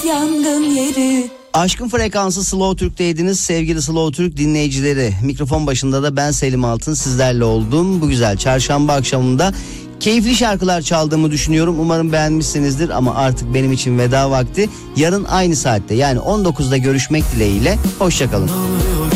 yangın yeri. Aşkın frekansı Slow Türk'teydiniz sevgili Slow Türk dinleyicileri. Mikrofon başında da ben Selim Altın sizlerle oldum. Bu güzel çarşamba akşamında keyifli şarkılar çaldığımı düşünüyorum. Umarım beğenmişsinizdir ama artık benim için veda vakti. Yarın aynı saatte yani 19'da görüşmek dileğiyle. Hoşçakalın.